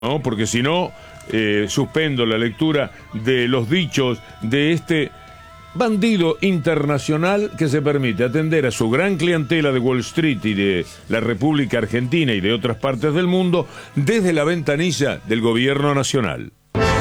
¿no? Porque si no, suspendo la lectura de los dichos de este bandido internacional que se permite atender a su gran clientela de Wall Street y de la República Argentina y de otras partes del mundo desde la ventanilla del gobierno nacional.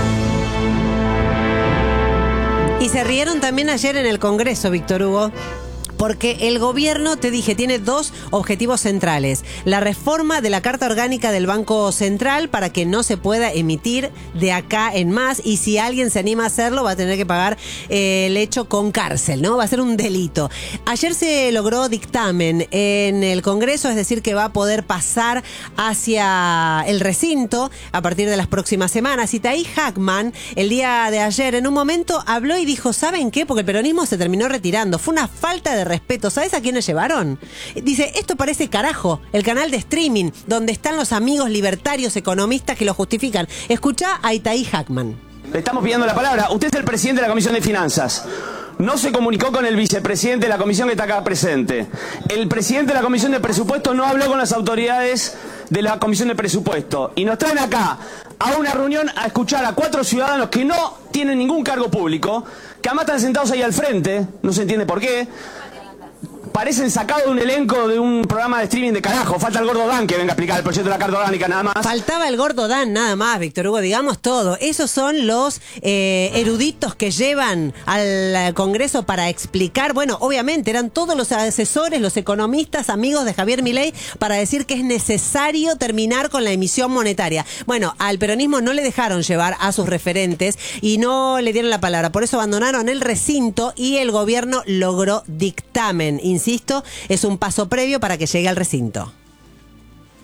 Y se rieron también ayer en el Congreso, Víctor Hugo. Porque el gobierno, te dije, tiene dos objetivos centrales. La reforma de la Carta Orgánica del Banco Central para que no se pueda emitir de acá en más. Y si alguien se anima a hacerlo, va a tener que pagar el hecho con cárcel, ¿no? Va a ser un delito. Ayer se logró dictamen en el Congreso, es decir, que va a poder pasar hacia el recinto a partir de las próximas semanas. Y Tahí Hackman, el día de ayer, en un momento habló y dijo, ¿saben qué? Porque el peronismo se terminó retirando. Fue una falta de respeto. ¿Sabes a quiénes llevaron? Dice, esto parece Carajo, el canal de streaming, donde están los amigos libertarios economistas que lo justifican. Escuchá a Tahí Hackman. Le estamos pidiendo la palabra. Usted es el presidente de la Comisión de Finanzas. No se comunicó con el vicepresidente de la comisión que está acá presente. El presidente de la Comisión de Presupuesto no habló con las autoridades de la Comisión de Presupuesto. Y nos traen acá a una reunión a escuchar a 4 ciudadanos que no tienen ningún cargo público, que además están sentados ahí al frente, no se entiende por qué. Parecen sacados de un elenco de un programa de streaming de Carajo. Falta el gordo Dan que venga a explicar el proyecto de la Carta Orgánica, nada más. Faltaba el gordo Dan, nada más, Víctor Hugo, digamos todo. Esos son los eruditos que llevan al Congreso para explicar. Bueno, obviamente eran todos los asesores, los economistas, amigos de Javier Milei, para decir que es necesario terminar con la emisión monetaria. Bueno, al peronismo no le dejaron llevar a sus referentes y no le dieron la palabra. Por eso abandonaron el recinto y el gobierno logró dictamen. Insisto, es un paso previo para que llegue al recinto.